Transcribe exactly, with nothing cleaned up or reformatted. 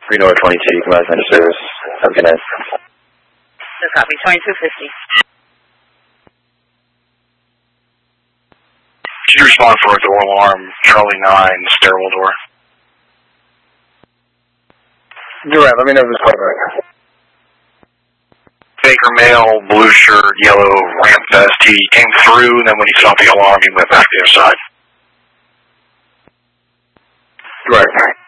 three North twenty-two, you can last under service. Have a good night. No copy, twenty-two fifty. Can you respond for a door alarm, Charlie nine, stairwell door? Direct, let me know if it's called back. Baker male, blue shirt, yellow ramp vest. He came through, and then when he saw the alarm, he went back to the other side. Direct.